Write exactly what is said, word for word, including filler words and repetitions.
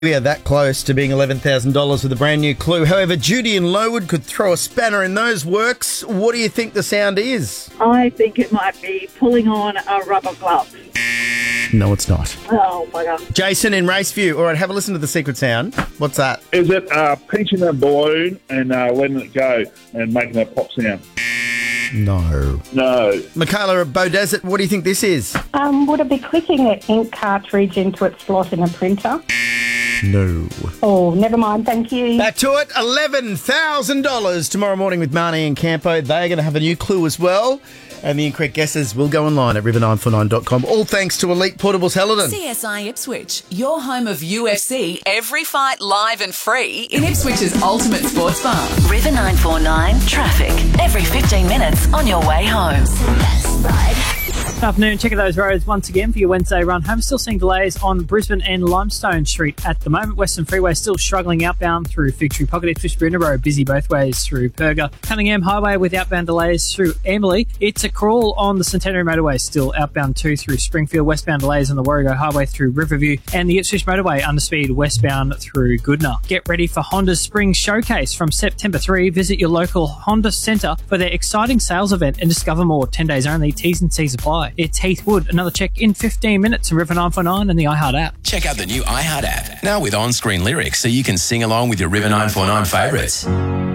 We are that close to being eleven thousand dollars with a brand new clue. However, Judy in Lowood could throw a spanner in those works. What do you think the sound is? I think it might be pulling on a rubber glove. No, it's not. Oh, my God. Jason in Raceview. All right, have a listen to the secret sound. What's that? Is it uh, pinching a balloon and uh, letting it go and making a pop sound? No. No. Michaela at Beaudesert, what do you think this is? Um, would it be clicking an ink cartridge into its slot in a printer? No. Oh, never mind, thank you. Back to it, eleven thousand dollars tomorrow morning with Marnie and Campo. They're going to have a new clue as well. And the incorrect guesses will go online at river nine four nine dot com. All thanks to Elite Portables Helidon. C S I Ipswich, your home of U F C, every fight live and free in Ipswich's ultimate sports bar. River nine four nine traffic. Every fifteen minutes on your way home. Good afternoon. Check out those roads once again for your Wednesday run home. Still seeing delays on Brisbane and Limestone Street at the moment. Western Freeway still struggling outbound through Fig Tree Pocket. Ipswich Brina Road busy both ways through Perga. Cunningham Highway with outbound delays through Amberley. It's a crawl on the Centenary Motorway still outbound two through Springfield. Westbound delays on the Warrego Highway through Riverview. And the Ipswich Motorway underspeed westbound through Goodna. Get ready for Honda's Spring Showcase from September third. Visit your local Honda Centre for their exciting sales event and discover more. ten days only. T's and C's apply. It's Heath Wood. Another check in fifteen minutes on River nine four nine and the iHeart app. Check out the new iHeart app, now with on-screen lyrics so you can sing along with your River nine four nine favourites.